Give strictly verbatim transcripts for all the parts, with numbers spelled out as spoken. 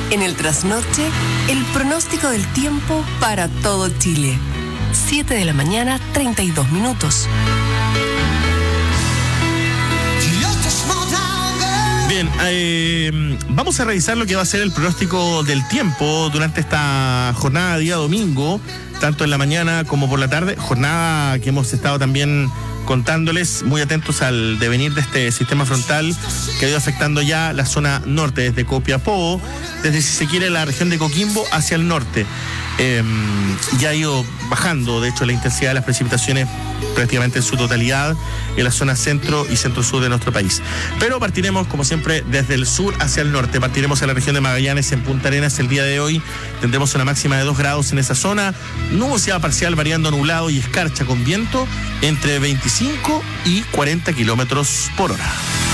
En el trasnoche, el pronóstico del tiempo para todo Chile. siete de la mañana, treinta y dos minutos. Bien, eh, vamos a revisar lo que va a ser el pronóstico del tiempo durante esta jornada día domingo, tanto en la mañana como por la tarde, jornada que hemos estado también contándoles, muy atentos al devenir de este sistema frontal que ha ido afectando ya la zona norte, desde Copiapó, desde, si se quiere, la región de Coquimbo hacia el norte. Eh, ya ha ido bajando, de hecho, la intensidad de las precipitaciones prácticamente en su totalidad en la zona centro y centro-sur de nuestro país. Pero partiremos, como siempre, desde el sur hacia el norte. Partiremos a la región de Magallanes, en Punta Arenas. El día de hoy tendremos una máxima de dos grados en esa zona, nubosidad parcial variando nublado y escarcha con viento entre veinticinco y cuarenta kilómetros por hora.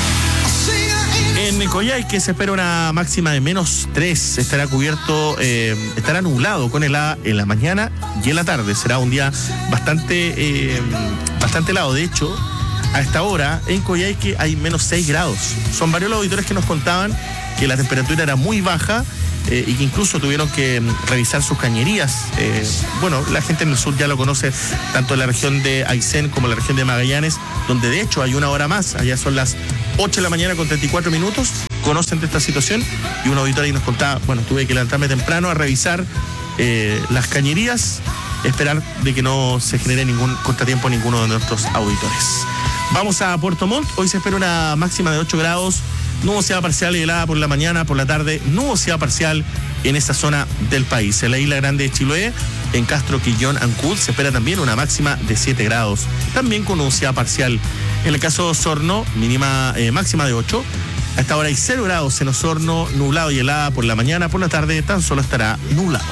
En Coyhaique se espera una máxima de menos tres, estará cubierto, eh, estará nublado con helada en la mañana y en la tarde. Será un día bastante, eh, bastante helado. De hecho, a esta hora en Coyhaique hay menos seis grados. Son varios los auditores que nos contaban que la temperatura era muy baja eh, y que incluso tuvieron que revisar sus cañerías. Eh, bueno, la gente en el sur ya lo conoce, tanto en la región de Aysén como en la región de Magallanes, donde de hecho hay una hora más. Allá son las ocho de la mañana con treinta y cuatro minutos, conocen de esta situación, y un auditor ahí nos contaba, bueno, tuve que levantarme temprano a revisar eh, las cañerías, esperar de que no se genere ningún contratiempo a ninguno de nuestros auditores. Vamos a Puerto Montt, hoy se espera una máxima de ocho grados, nubosidad parcial y helada por la mañana, por la tarde, nubosidad parcial en esa zona del país. En la isla grande de Chiloé, en Castro, Quillón, Ancud, se espera también una máxima de siete grados, también con nubosidad parcial. En el caso de Osorno, mínima eh, máxima de ocho. A esta hora hay cero grados en Osorno, nublado y helada por la mañana, por la tarde tan solo estará nublado.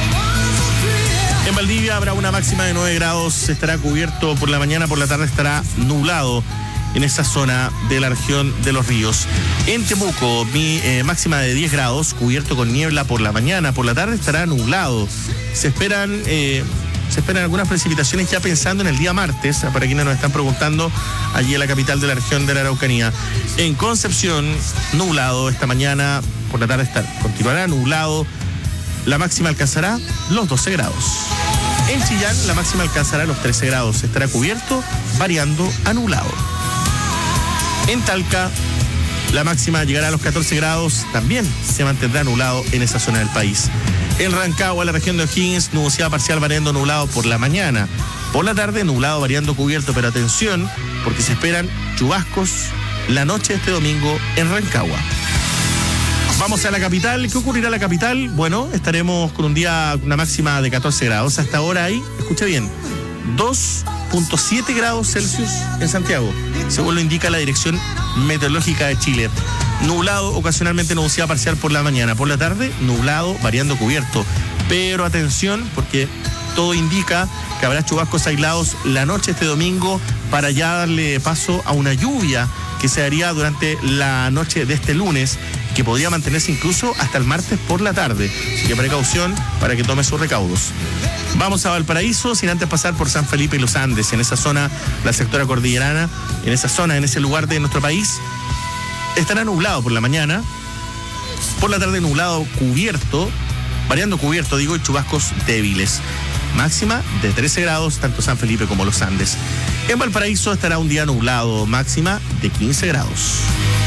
En Valdivia habrá una máxima de nueve grados, estará cubierto por la mañana, por la tarde estará nublado en esa zona de la región de Los Ríos. En Temuco, mi eh, máxima de diez grados, cubierto con niebla por la mañana, por la tarde estará nublado. Se esperan... Eh, Se esperan algunas precipitaciones ya pensando en el día martes, para quienes nos están preguntando, allí en la capital de la región de la Araucanía. En Concepción, nublado esta mañana, por la tarde está, continuará nublado. La máxima alcanzará los doce grados. En Chillán, la máxima alcanzará los trece grados. Estará cubierto, variando a nublado. En Talca, la máxima llegará a los catorce grados, también se mantendrá nublado en esa zona del país. En Rancagua, la región de O'Higgins, nubosidad parcial variando nublado por la mañana. Por la tarde, nublado variando cubierto, pero atención, porque se esperan chubascos la noche de este domingo en Rancagua. Vamos a la capital. ¿Qué ocurrirá en la capital? Bueno, estaremos con un día, una máxima de catorce grados. Hasta ahora hay, escuche bien, dos punto siete grados Celsius en Santiago, según lo indica la Dirección Meteorológica de Chile. Nublado, ocasionalmente nubosidad parcial por la mañana. Por la tarde, nublado, variando cubierto. Pero atención, porque todo indica que habrá chubascos aislados la noche este domingo para ya darle paso a una lluvia que se daría durante la noche de este lunes, que podría mantenerse incluso hasta el martes por la tarde. Así que precaución para que tome sus recaudos. Vamos a Valparaíso, sin antes pasar por San Felipe y los Andes, en esa zona, la sectora cordillerana, en esa zona, en ese lugar de nuestro país. Estará nublado por la mañana, por la tarde nublado cubierto, variando cubierto, digo, y chubascos débiles. Máxima de trece grados, tanto San Felipe como los Andes. En Valparaíso estará un día nublado, máxima de quince grados.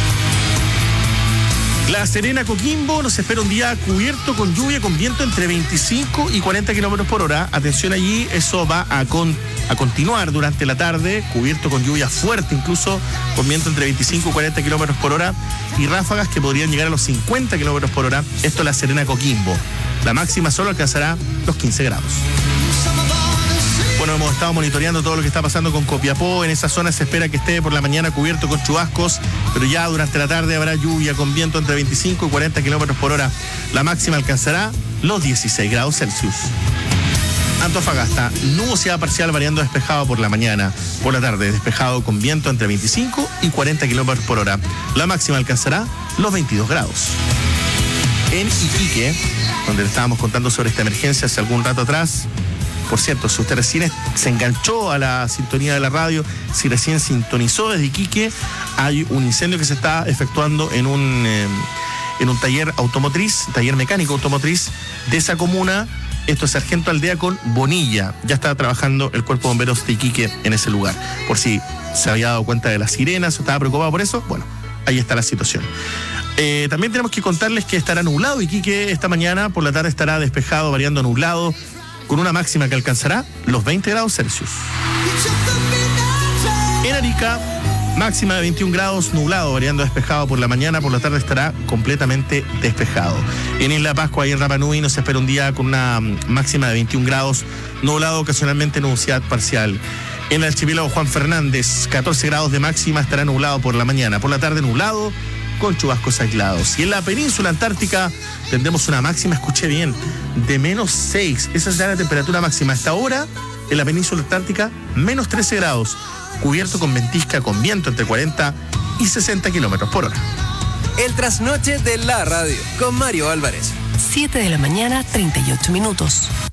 La Serena, Coquimbo, nos espera un día cubierto con lluvia, con viento entre veinticinco y cuarenta kilómetros por hora. Atención allí, eso va a, con, a continuar durante la tarde, cubierto con lluvia fuerte, incluso con viento entre veinticinco y cuarenta kilómetros por hora y ráfagas que podrían llegar a los cincuenta kilómetros por hora. Esto es la Serena, Coquimbo. La máxima solo alcanzará los quince grados. Bueno, hemos estado monitoreando todo lo que está pasando con Copiapó. En esa zona se espera que esté por la mañana cubierto con chubascos, pero ya durante la tarde habrá lluvia con viento entre veinticinco y cuarenta kilómetros por hora. La máxima alcanzará los dieciséis grados Celsius. Antofagasta, nubosidad parcial variando despejado por la mañana. Por la tarde, despejado con viento entre veinticinco y cuarenta kilómetros por hora. La máxima alcanzará los veintidós grados. En Iquique, donde le estábamos contando sobre esta emergencia hace algún rato atrás. Por cierto, si usted recién se enganchó a la sintonía de la radio, si recién sintonizó desde Iquique, hay un incendio que se está efectuando en un, eh, en un taller automotriz, taller mecánico automotriz de esa comuna. Esto es Sargento Aldea con Bonilla. Ya está trabajando el Cuerpo de Bomberos de Iquique en ese lugar. Por si se había dado cuenta de las sirenas o estaba preocupado por eso, bueno, ahí está la situación. Eh, también tenemos que contarles que estará nublado Iquique esta mañana, por la tarde estará despejado, variando a nublado, con una máxima que alcanzará los veinte grados Celsius. En Arica, máxima de veintiún grados, nublado, variando a despejado por la mañana, por la tarde estará completamente despejado. En Isla Pascua y en Rapa Nui nos espera un día con una máxima de veintiún grados, nublado, ocasionalmente nubosidad parcial. En el archipiélago Juan Fernández, catorce grados de máxima, estará nublado por la mañana, por la tarde nublado, con chubascos aislados. Y en la península antártica tendremos una máxima, escuché bien, de menos seis. Esa será la temperatura máxima. Hasta ahora, en la península antártica, menos trece grados, cubierto con ventisca, con viento entre cuarenta y sesenta kilómetros por hora. El trasnoche de la radio, con Mario Álvarez. siete de la mañana, treinta y ocho minutos.